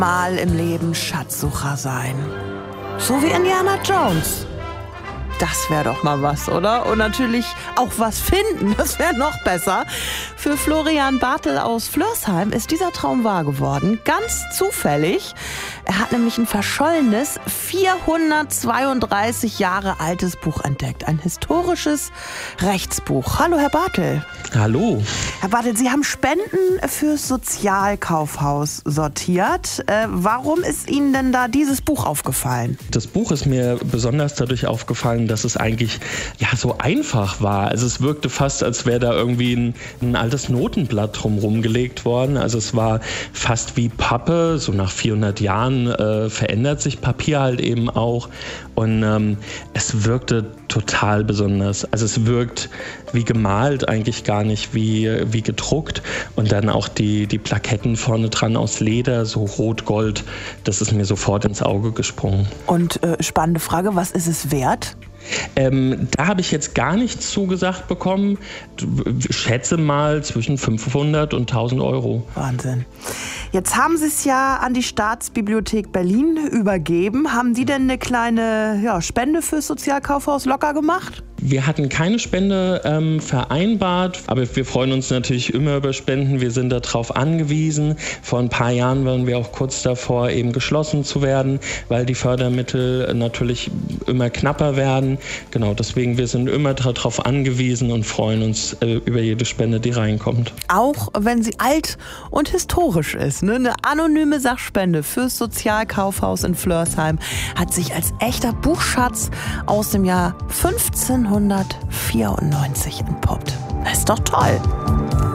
Mal im Leben Schatzsucher sein. So wie Indiana Jones. Das wäre doch mal was, oder? Und natürlich auch was finden, das wäre noch besser. Für Florian Bartel aus Flörsheim ist dieser Traum wahr geworden. Ganz zufällig. Er hat nämlich ein verschollenes, 432 Jahre altes Buch entdeckt. Ein historisches Rechtsbuch. Hallo, Herr Bartel. Hallo. Herr Bartel, Sie haben Spenden fürs Sozialkaufhaus sortiert. Warum ist Ihnen denn da dieses Buch aufgefallen? Das Buch ist mir besonders dadurch aufgefallen, dass es eigentlich so einfach war. Also es wirkte fast, als wäre da irgendwie ein altes Notenblatt drumherum gelegt worden. Also es war fast wie Pappe. So nach 400 Jahren verändert sich Papier halt eben auch. Und es wirkte total besonders. Also es wirkt wie gemalt, eigentlich gar nicht wie gedruckt. Und dann auch die Plaketten vorne dran aus Leder, so rot-gold. Das ist mir sofort ins Auge gesprungen. Und spannende Frage, was ist es wert? Da habe ich jetzt gar nichts zugesagt bekommen. Ich schätze mal zwischen 500 und 1000 Euro. Wahnsinn. Jetzt haben Sie es ja an die Staatsbibliothek Berlin übergeben. Haben die denn eine kleine Spende fürs Sozialkaufhaus locker gemacht? Wir hatten keine Spende vereinbart, aber wir freuen uns natürlich immer über Spenden. Wir sind darauf angewiesen. Vor ein paar Jahren waren wir auch kurz davor, eben geschlossen zu werden, weil die Fördermittel natürlich immer knapper werden. Genau, deswegen wir sind immer darauf angewiesen und freuen uns über jede Spende, die reinkommt. Auch wenn sie alt und historisch ist. Ne? Eine anonyme Sachspende fürs Sozialkaufhaus in Flörsheim hat sich als echter Buchschatz aus dem Jahr 1594 entpuppt. Das ist doch toll.